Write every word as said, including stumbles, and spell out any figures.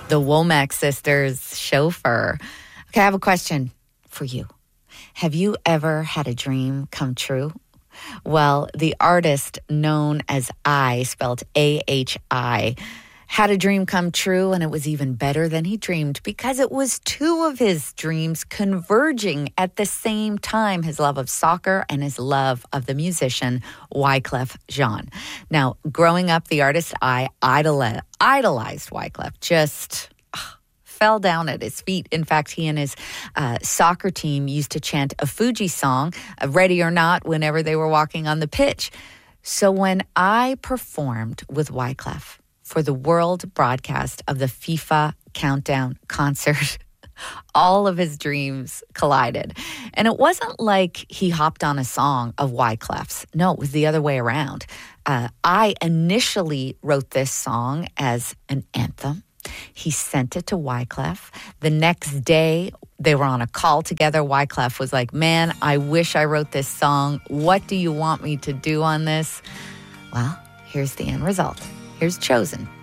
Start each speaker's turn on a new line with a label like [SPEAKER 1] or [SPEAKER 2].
[SPEAKER 1] the Womack sisters' chauffeur. Okay, I have a question for you. Have you ever had a dream come true? Well, the artist known as I, spelled A H I, had a dream come true, and it was even better than he dreamed because it was two of his dreams converging at the same time, his love of soccer and his love of the musician Wyclef Jean. Now, growing up, the artist I idoli- idolized Wyclef, just ugh, fell down at his feet. In fact, he and his uh, soccer team used to chant a Fuji song, uh, Ready or Not, whenever they were walking on the pitch. So when I performed with Wyclef for the world broadcast of the FIFA Countdown concert, all of his dreams collided. And it wasn't like he hopped on a song of Wyclef's. No, it was the other way around. Uh, I initially wrote this song as an anthem. He sent it to Wyclef. The next day, they were on a call together. Wyclef was like, man, I wish I wrote this song. What do you want me to do on this? Well, here's the end result. Here's Chosen